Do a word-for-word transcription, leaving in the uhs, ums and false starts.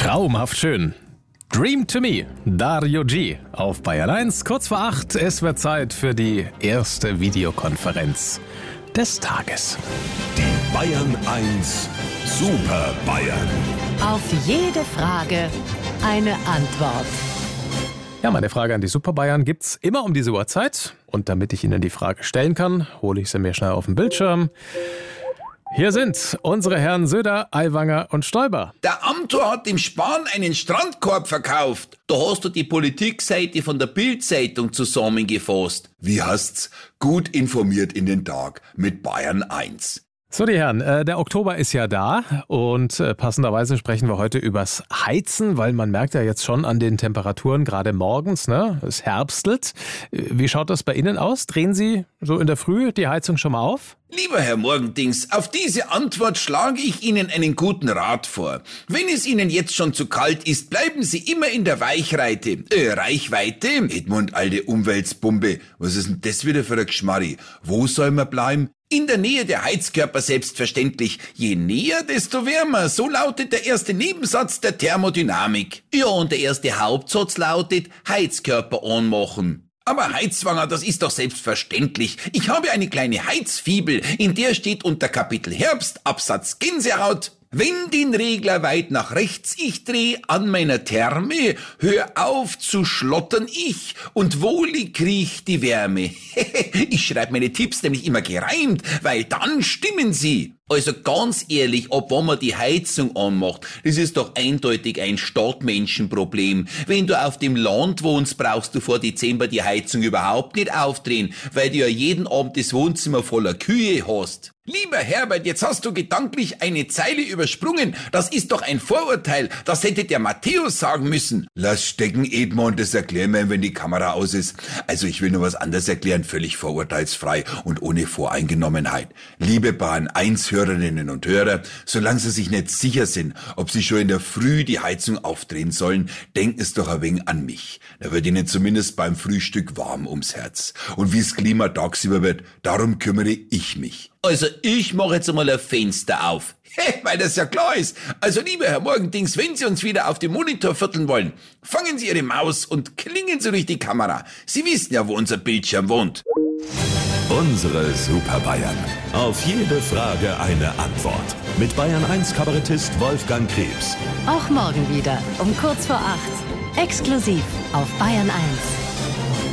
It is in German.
Traumhaft schön. Dream to Me, Dario G. auf Bayern eins. Kurz vor acht, es wird Zeit für die erste Videokonferenz des Tages. Die Bayern eins Super Bayern. Auf jede Frage eine Antwort. Ja, meine Frage an die Super Bayern gibt's immer um diese Uhrzeit. Und damit ich Ihnen die Frage stellen kann, hole ich sie mir schnell auf den Bildschirm. Hier sind unsere Herren Söder, Aiwanger und Stoiber. Der Amthor hat dem Spahn einen Strandkorb verkauft. Da hast du die Politikseite von der Bild-Zeitung zusammengefasst. Wie heißt's? Gut informiert in den Tag mit Bayern eins. So, die Herren, äh, der Oktober ist ja da und äh, passenderweise sprechen wir heute übers Heizen, weil man merkt ja jetzt schon an den Temperaturen, gerade morgens, ne, es herbstelt. Wie schaut das bei Ihnen aus? Drehen Sie so in der Früh die Heizung schon mal auf? Lieber Herr Morgendings, auf diese Antwort schlage ich Ihnen einen guten Rat vor. Wenn es Ihnen jetzt schon zu kalt ist, bleiben Sie immer in der Weichreite, äh, Reichweite. Edmund, alte Umweltsbombe, was ist denn das wieder für ein Geschmarri? Wo soll man bleiben? In der Nähe der Heizkörper selbstverständlich. Je näher, desto wärmer. So lautet der erste Nebensatz der Thermodynamik. Ja, und der erste Hauptsatz lautet Heizkörper anmachen. Aber Heizwanger, das ist doch selbstverständlich. Ich habe eine kleine Heizfibel, in der steht unter Kapitel Herbst, Absatz Gänsehaut: Wenn den Regler weit nach rechts ich dreh an meiner Therme, hör auf zu schlottern ich und wohlig riecht die Wärme. Ich schreibe meine Tipps nämlich immer gereimt, weil dann stimmen sie. Also ganz ehrlich, ob wann man die Heizung anmacht, das ist doch eindeutig ein Stadtmenschenproblem. Wenn du auf dem Land wohnst, brauchst du vor Dezember die Heizung überhaupt nicht aufdrehen, weil du ja jeden Abend das Wohnzimmer voller Kühe hast. Lieber Herbert, jetzt hast du gedanklich eine Zeile übersprungen. Das ist doch ein Vorurteil. Das hätte der Matthäus sagen müssen. Lass stecken, Edmund, das erklären wir, wenn die Kamera aus ist. Also ich will nur was anderes erklären, völlig vorurteilsfrei und ohne Voreingenommenheit. Liebe Bayern eins Hörerinnen und Hörer, solange Sie sich nicht sicher sind, ob Sie schon in der Früh die Heizung aufdrehen sollen, denken Sie doch ein wenig an mich. Da wird Ihnen zumindest beim Frühstück warm ums Herz. Und wie das Klima tagsüber wird, darum kümmere ich mich. Also ich mache jetzt einmal ein Fenster auf. He, weil das ja klar ist. Also lieber Herr Morgendings, wenn Sie uns wieder auf dem Monitor vierteln wollen, fangen Sie Ihre Maus und klingen Sie durch die Kamera. Sie wissen ja, wo unser Bildschirm wohnt. Unsere Super Bayern. Auf jede Frage eine Antwort. Mit Bayern eins Kabarettist Wolfgang Krebs. Auch morgen wieder um kurz vor acht. Exklusiv auf Bayern eins.